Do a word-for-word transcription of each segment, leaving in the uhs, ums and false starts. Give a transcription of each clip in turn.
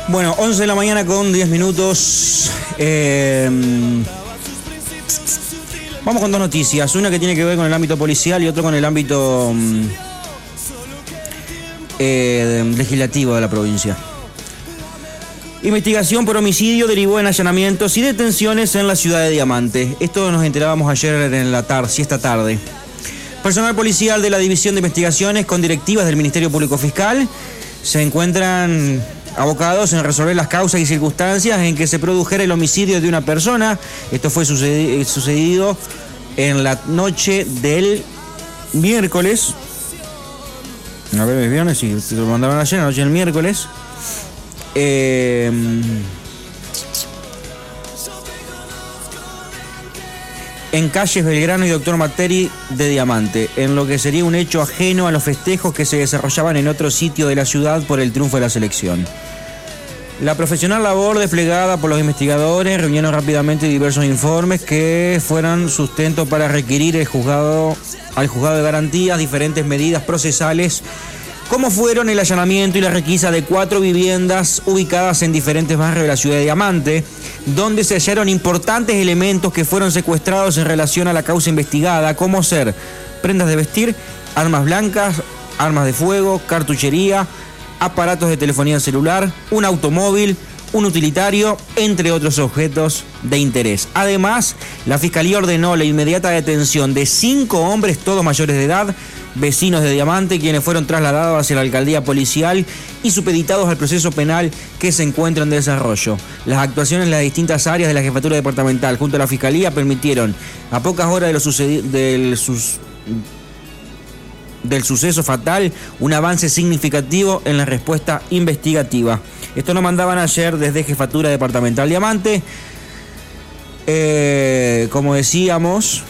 Bueno, once de la mañana con diez minutos. Eh, vamos con dos noticias. Una que tiene que ver con el ámbito policial y otra con el ámbito eh, legislativo de la provincia. Investigación por homicidio derivó en allanamientos y detenciones en la ciudad de Diamante. Esto nos enterábamos ayer en la tarde, sí, esta tarde. Personal policial de la División de Investigaciones con directivas del Ministerio Público Fiscal se encuentran abocados en resolver las causas y circunstancias en que se produjera el homicidio de una persona. Esto fue sucedi- sucedido en la noche del miércoles. A ver, es viernes, sí, te lo mandaron ayer, la noche del miércoles. Eh, en calles Belgrano y Doctor Materi de Diamante, en lo que sería un hecho ajeno a los festejos que se desarrollaban en otro sitio de la ciudad por el triunfo de la selección. La profesional labor desplegada por los investigadores reunieron rápidamente diversos informes que fueron sustento para requerir el juzgado, al juzgado de garantías diferentes medidas procesales, como fueron el allanamiento y la requisa de cuatro viviendas ubicadas en diferentes barrios de la ciudad de Diamante, donde se hallaron importantes elementos que fueron secuestrados en relación a la causa investigada, como ser prendas de vestir, armas blancas, armas de fuego, cartuchería, aparatos de telefonía celular, un automóvil, un utilitario, entre otros objetos de interés. Además, la Fiscalía ordenó la inmediata detención de cinco hombres, todos mayores de edad, vecinos de Diamante, quienes fueron trasladados hacia la alcaldía policial y supeditados al proceso penal que se encuentra en desarrollo. Las actuaciones en las distintas áreas de la jefatura departamental junto a la Fiscalía permitieron, a pocas horas de lo sucedido, del, sus, del suceso fatal, un avance significativo en la respuesta investigativa. Esto nos mandaban ayer desde Jefatura Departamental Diamante. Eh, como decíamos,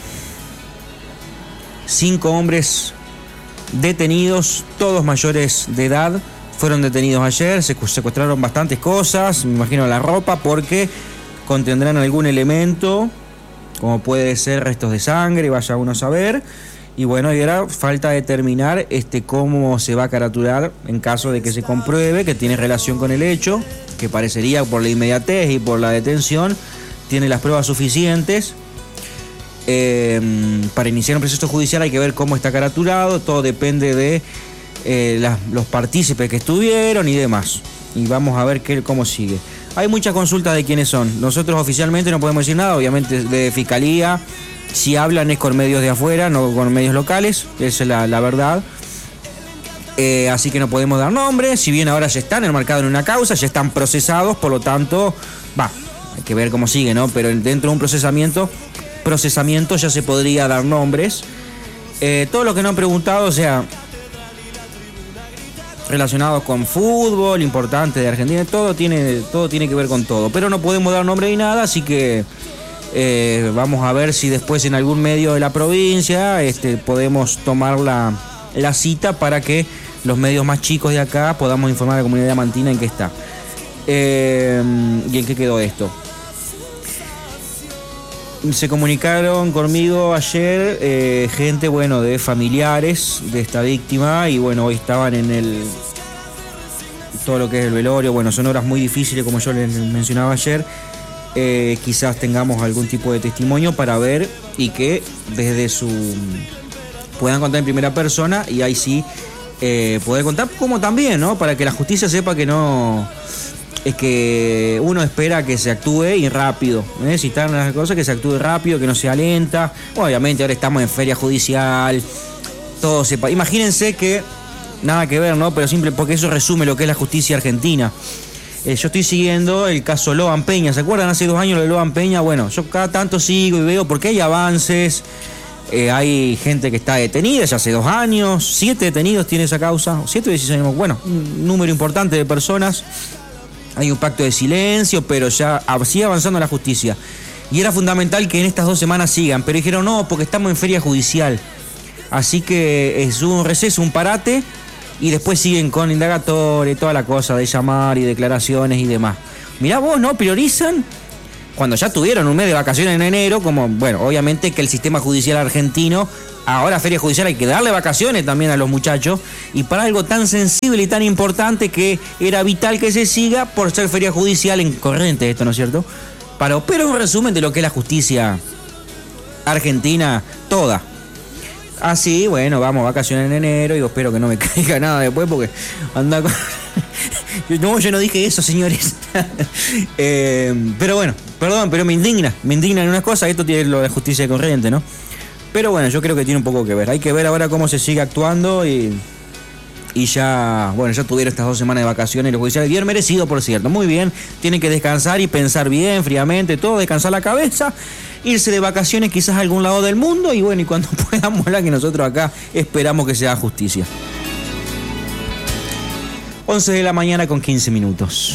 cinco hombres detenidos, todos mayores de edad, fueron detenidos ayer. Se secuestraron bastantes cosas, me imagino la ropa, porque contendrán algún elemento, como puede ser restos de sangre, vaya uno a saber. Y bueno, y ahora falta determinar este, cómo se va a caratular en caso de que se compruebe que tiene relación con el hecho, que parecería por la inmediatez y por la detención, tiene las pruebas suficientes. Eh, para iniciar un proceso judicial hay que ver cómo está caraturado, todo depende de eh, las, los partícipes que estuvieron y demás. Y vamos a ver qué, cómo sigue. Hay muchas consultas de quiénes son. Nosotros oficialmente no podemos decir nada, obviamente de Fiscalía. Si hablan es con medios de afuera, no con medios locales, esa es la, la verdad. Eh, así que no podemos dar nombres, si bien ahora ya están enmarcados en una causa, ya están procesados, por lo tanto, va, hay que ver cómo sigue, ¿no? Pero dentro de un procesamiento, procesamiento ya se podría dar nombres. Eh, todo lo que no han preguntado, o sea, relacionados con fútbol, importante de Argentina, todo tiene, todo tiene que ver con todo, pero no podemos dar nombre ni nada, así que Eh, vamos a ver si después en algún medio de la provincia este, podemos tomar la, la cita para que los medios más chicos de acá podamos informar a la comunidad diamantina en qué está. Eh, y en qué quedó esto. Se comunicaron conmigo ayer eh, gente, bueno, de familiares de esta víctima y bueno, hoy estaban en el todo lo que es el velorio. Bueno, son horas muy difíciles como yo les mencionaba ayer. Eh, quizás tengamos algún tipo de testimonio para ver y que desde su puedan contar en primera persona y ahí sí eh, poder contar como también, ¿no? Para que la justicia sepa que no es que uno espera que se actúe y rápido, ¿eh? Si están las cosas, que se actúe rápido, que no sea lenta. Obviamente ahora estamos en feria judicial, todo sepa. Imagínense que nada que ver, ¿no? Pero simple porque eso resume lo que es la justicia argentina. Eh, yo estoy siguiendo el caso Loan Peña, ¿se acuerdan? Hace dos años lo de Loan Peña. Bueno, yo cada tanto sigo y veo porque hay avances, eh, hay gente que está detenida ya hace dos años, siete detenidos tiene esa causa, siete o dieciséis años, bueno, un número importante de personas. Hay un pacto de silencio, pero ya sigue avanzando la justicia. Y era fundamental que en estas dos semanas sigan, pero dijeron no, porque estamos en feria judicial. Así que es un receso, un parate. Y después siguen con indagatoria y toda la cosa de llamar y declaraciones y demás. Mirá vos, ¿no? Priorizan cuando ya tuvieron un mes de vacaciones en enero, como, bueno, obviamente que el sistema judicial argentino, ahora Feria Judicial hay que darle vacaciones también a los muchachos, y para algo tan sensible y tan importante que era vital que se siga por ser Feria Judicial en Corrientes, esto, ¿no es cierto? Para, pero un resumen de lo que es la justicia argentina toda. Así, bueno, vamos, vacaciones en enero, y yo espero que no me caiga nada después porque anda con... No, yo no dije eso, señores. eh, pero bueno, perdón, pero me indigna, me indigna en unas cosas, esto tiene lo de justicia corriente, ¿no? Pero bueno, yo creo que tiene un poco que ver. Hay que ver ahora cómo se sigue actuando y, y ya, bueno, ya tuvieron estas dos semanas de vacaciones los judiciales, bien merecido, por cierto, muy bien. Tienen que descansar y pensar bien, fríamente, todo, descansar la cabeza, irse de vacaciones quizás a algún lado del mundo y bueno, y cuando podamos hablar, que nosotros acá esperamos que sea justicia. once de la mañana con quince minutos.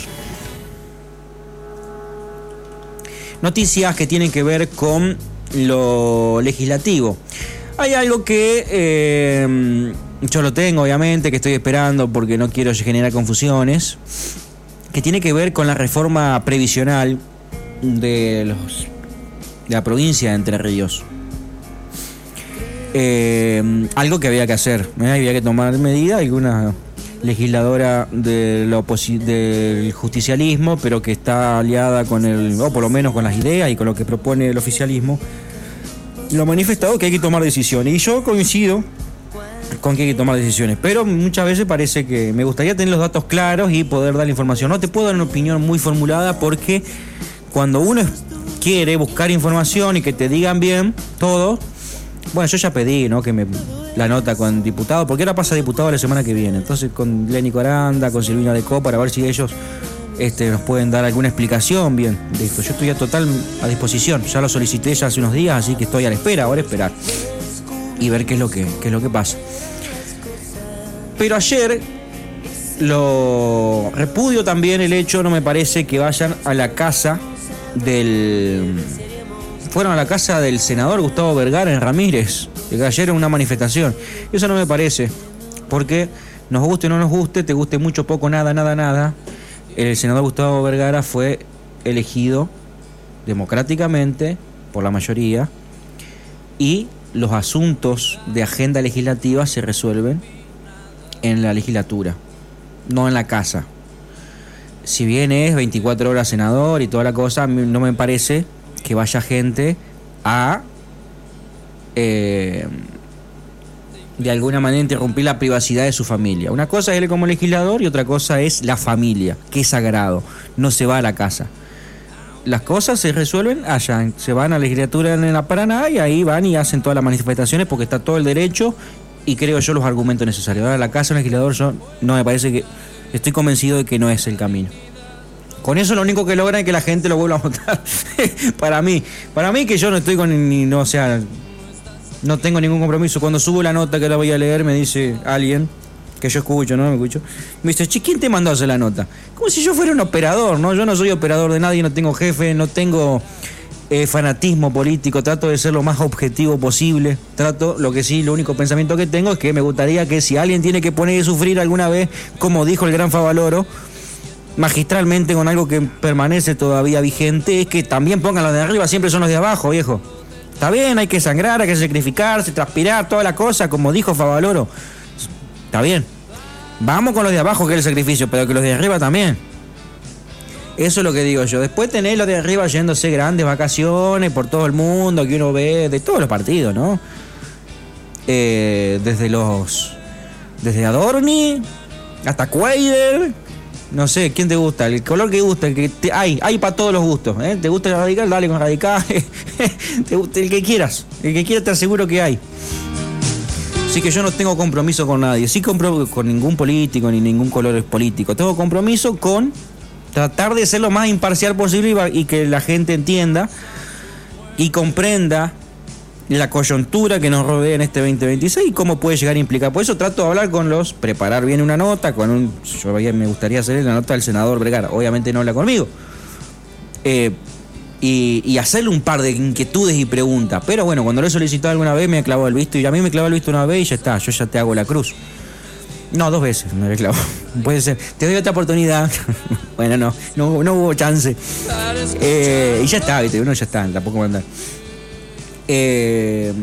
Noticias que tienen que ver con lo legislativo. Hay algo que eh, yo lo tengo, obviamente, que estoy esperando porque no quiero generar confusiones, que tiene que ver con la reforma previsional de, los, de la provincia de Entre Ríos. Eh, algo que había que hacer, ¿eh? Había que tomar medidas. Alguna legisladora de la oposi- del justicialismo, pero que está aliada con el, o por lo menos con las ideas y con lo que propone el oficialismo, lo ha manifestado que hay que tomar decisiones. Y yo coincido con que hay que tomar decisiones, pero muchas veces parece que me gustaría tener los datos claros y poder dar la información. No te puedo dar una opinión muy formulada porque cuando uno quiere buscar información y que te digan bien todo, bueno, yo ya pedí, ¿no?, que me la nota con diputados, porque ahora pasa diputado la semana que viene. Entonces con Lénico Aranda, con Silvina Decó, para ver si ellos este, nos pueden dar alguna explicación bien de esto. Yo estoy a total a disposición, ya lo solicité ya hace unos días, así que estoy a la espera, ahora esperar y ver qué es lo que, qué es lo que pasa. Pero ayer lo repudio también el hecho, no me parece que vayan a la casa del... Fueron a la casa del senador Gustavo Vergara en Ramírez, que ayer en una manifestación. Eso no me parece, porque nos guste o no nos guste, te guste mucho, poco, nada, nada, nada, el senador Gustavo Vergara fue elegido democráticamente por la mayoría y los asuntos de agenda legislativa se resuelven en la legislatura, no en la casa. Si bien es veinticuatro horas senador y toda la cosa, no me parece que vaya gente a eh, de alguna manera interrumpir la privacidad de su familia. Una cosa es él como legislador y otra cosa es la familia, que es sagrado, no se va a la casa. Las cosas se resuelven allá, se van a la legislatura en la Paraná y ahí van y hacen todas las manifestaciones porque está todo el derecho y creo yo los argumentos necesarios. Ahora la casa de un legislador, yo no me parece que, estoy convencido de que no es el camino. Con eso lo único que logran es que la gente lo vuelva a votar. Para mí, para mí que yo no estoy con ni no, o sea, no tengo ningún compromiso. Cuando subo la nota que la voy a leer, me dice alguien que yo escucho, ¿no? Me escucho. Me dice, che, ¿quién te mandó a hacer la nota? Como si yo fuera un operador, ¿no? Yo no soy operador de nadie, no tengo jefe, no tengo eh, fanatismo político, trato de ser lo más objetivo posible. Trato, lo que sí, lo único pensamiento que tengo es que me gustaría que si alguien tiene que poner y sufrir alguna vez, como dijo el gran Favaloro, magistralmente con algo que permanece todavía vigente, es que también pongan los de arriba, siempre son los de abajo, viejo. Está bien, hay que sangrar, hay que sacrificarse, transpirar, toda la cosa, como dijo Favaloro. Está bien. Vamos con los de abajo, que es el sacrificio, pero que los de arriba también. Eso es lo que digo yo. Después tenés los de arriba yéndose grandes vacaciones por todo el mundo, que uno ve de todos los partidos, ¿no? Eh, desde los... Desde Adorni hasta Cuader. No sé, ¿quién te gusta? El color que gusta, el que te, hay, hay para todos los gustos, ¿eh? ¿Te gusta el radical? Dale con radical. Te gusta el que quieras, el que quieras te aseguro que hay. Así que yo no tengo compromiso con nadie, sí compro con ningún político ni ningún color político. Tengo compromiso con tratar de ser lo más imparcial posible y, y que la gente entienda y comprenda la coyuntura que nos rodea en este veinte veintiséis y cómo puede llegar a implicar. Por eso trato de hablar con los, preparar bien una nota, con un, yo me gustaría hacer la nota del senador Vergara, obviamente no habla conmigo, eh, y, y hacerle un par de inquietudes y preguntas, pero bueno, cuando lo he solicitado alguna vez me ha clavado el visto, y a mí me clavó el visto una vez y ya está, yo ya te hago la cruz. No, dos veces me reclamó. Puede ser. Te doy otra oportunidad. Bueno, no, no, no hubo chance. Eh, y ya está, viste, uno ya está, tampoco mandar. Eh,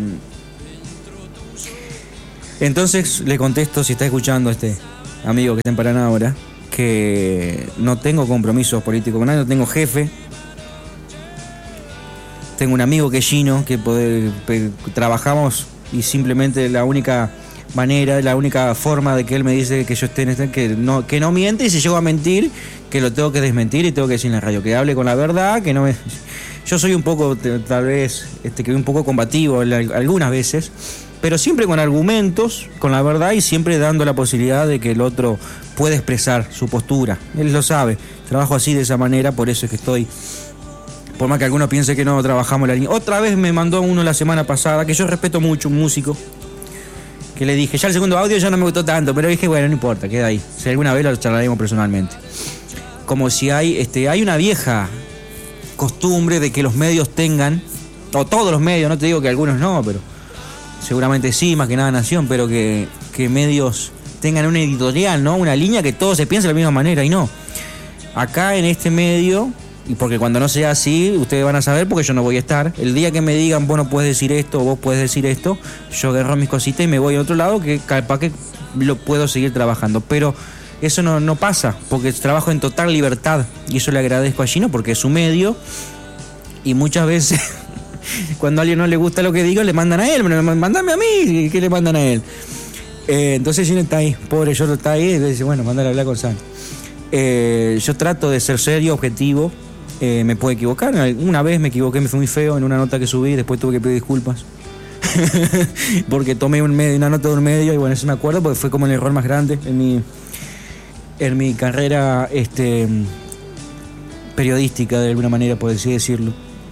entonces le contesto, si está escuchando este amigo que está en Paraná ahora, que no tengo compromisos políticos con nadie, no tengo jefe. Tengo un amigo que es Gino, que poder, pe, trabajamos y simplemente la única manera, la única forma de que él me dice que yo esté en este, que no, que no miente, y si llego a mentir, que lo tengo que desmentir y tengo que decir en la radio, que hable con la verdad, que no me... Yo soy un poco, tal vez, este, que un poco combativo algunas veces, pero siempre con argumentos, con la verdad y siempre dando la posibilidad de que el otro pueda expresar su postura. Él lo sabe, trabajo así de esa manera, por eso es que estoy... Por más que algunos piensen que no trabajamos la línea. Otra vez me mandó uno la semana pasada, que yo respeto mucho, un músico, que le dije, ya el segundo audio ya no me gustó tanto, pero dije, bueno, no importa, queda ahí. Si alguna vez lo charlaremos personalmente. Como si hay, este, hay una vieja costumbre de que los medios tengan, o todos los medios, no te digo que algunos no, pero seguramente sí, más que nada Nación, pero que, que medios tengan una editorial, ¿no? Una línea que todos se piensen de la misma manera, y no. Acá en este medio... Y porque cuando no sea así, ustedes van a saber porque yo no voy a estar. El día que me digan, vos no puedes decir esto, o vos puedes decir esto, yo agarro mis cositas y me voy a otro lado que capaz que lo puedo seguir trabajando. Pero eso no, no pasa, porque trabajo en total libertad. Y eso le agradezco a Gino porque es su medio. Y muchas veces, cuando a alguien no le gusta lo que digo, le mandan a él. Mandame a mí, ¿qué le mandan a él? Eh, entonces Gino está ahí, pobre, yo está ahí, y le dice, bueno, mandale a hablar con San. Eh, yo trato de ser serio, objetivo. Eh, me puedo equivocar, una vez me equivoqué, me fue muy feo en una nota que subí, después tuve que pedir disculpas porque tomé un medio, una nota de un medio y bueno, eso me acuerdo porque fue como el error más grande en mi en mi carrera este periodística, de alguna manera, por así decirlo.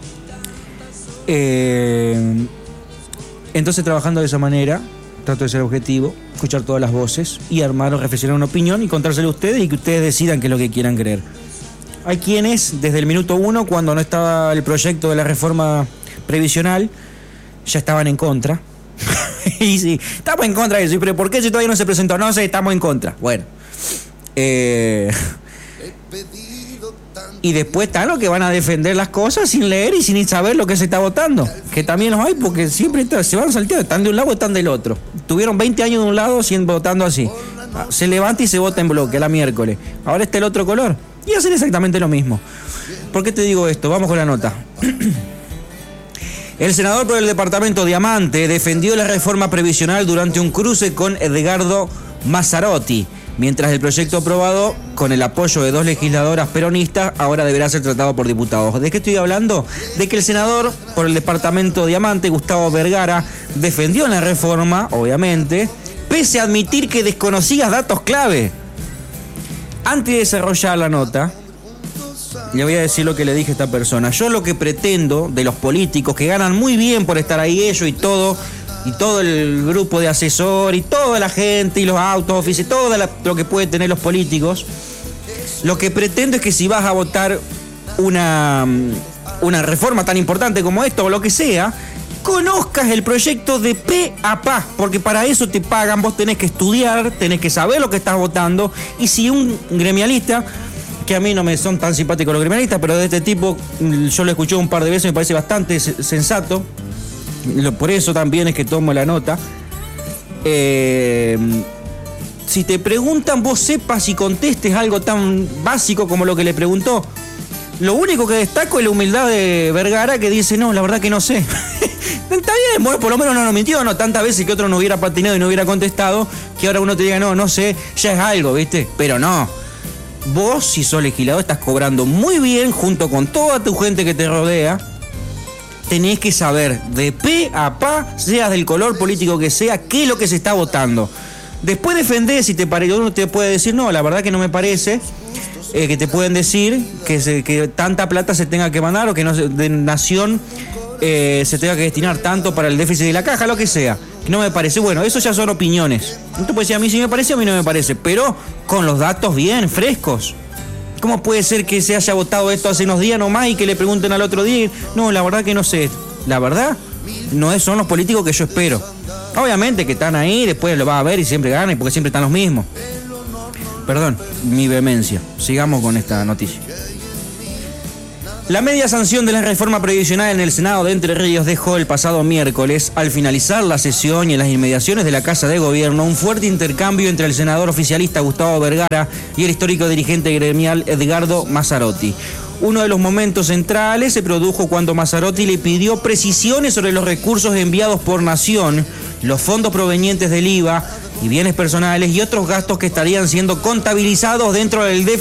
Eh, entonces, trabajando de esa manera, trato de ser objetivo, escuchar todas las voces y armar o reflexionar una opinión y contárselo a ustedes y que ustedes decidan qué es lo que quieran creer. Hay quienes, desde el minuto uno, cuando no estaba el proyecto de la reforma previsional, ya estaban en contra. Y sí, estamos en contra de eso. ¿Pero por qué si todavía no se presentó? No sé, estamos en contra. Bueno. Eh... Y después están los que van a defender las cosas sin leer y sin saber lo que se está votando. Que también los hay, porque siempre está, se van salteando. Están de un lado o están del otro. Tuvieron veinte años de un lado sin votando así. Se levanta y se vota en bloque, la miércoles. Ahora está el otro color. Y hacen exactamente lo mismo. ¿Por qué te digo esto? Vamos con la nota. El senador por el departamento Diamante defendió la reforma previsional durante un cruce con Edgardo Mazzarotti, mientras el proyecto aprobado, con el apoyo de dos legisladoras peronistas, ahora deberá ser tratado por diputados. ¿De qué estoy hablando? De que el senador por el departamento Diamante, Gustavo Vergara, defendió la reforma, obviamente, pese a admitir que desconocía datos clave. Antes de desarrollar la nota, le voy a decir lo que le dije a esta persona. Yo lo que pretendo de los políticos, que ganan muy bien por estar ahí ellos y todo, y todo el grupo de asesor, y toda la gente, y los autos, oficios, todo la, lo que pueden tener los políticos, lo que pretendo es que si vas a votar una, una reforma tan importante como esta, o lo que sea, conozcas el proyecto de pe a pa, porque para eso te pagan, vos tenés que estudiar, tenés que saber lo que estás votando, y si un gremialista, que a mí no me son tan simpáticos los gremialistas, pero de este tipo yo lo escuché un par de veces, me parece bastante sensato, por eso también es que tomo la nota. Eh, si te preguntan, vos sepas y contestes algo tan básico como lo que le preguntó. Lo único que destaco es la humildad de Vergara, que dice, no, la verdad que no sé. Está bien, bueno, por lo menos no nos mintió, no tantas veces que otro no hubiera patinado y no hubiera contestado, que ahora uno te diga, no, no sé, ya es algo, ¿viste? Pero no. Vos, si sos legislador, estás cobrando muy bien junto con toda tu gente que te rodea. Tenés que saber de pe a pa, seas del color político que sea, qué es lo que se está votando. Después defendés, si te parece, uno te puede decir, no, la verdad que no me parece. Eh, que te pueden decir que, se, que tanta plata se tenga que mandar o que no se, de nación eh, se tenga que destinar tanto para el déficit de la caja, lo que sea. No me parece. Bueno, eso ya son opiniones. Tú puedes decir, a mí sí me parece, a mí no me parece, pero con los datos bien frescos. ¿Cómo puede ser que se haya votado esto hace unos días nomás y que le pregunten al otro día? No, la verdad que no sé. La verdad, no son los políticos que yo espero. Obviamente que están ahí, después lo vas a ver y siempre ganan, porque siempre están los mismos. Perdón, mi vehemencia. Sigamos con esta noticia. La media sanción de la reforma previsional en el Senado de Entre Ríos dejó el pasado miércoles, al finalizar la sesión y en las inmediaciones de la Casa de Gobierno, un fuerte intercambio entre el senador oficialista Gustavo Vergara y el histórico dirigente gremial Edgardo Mazzarotti. Uno de los momentos centrales se produjo cuando Mazzarotti le pidió precisiones sobre los recursos enviados por Nación, los fondos provenientes del I V A y bienes personales y otros gastos que estarían siendo contabilizados dentro del déficit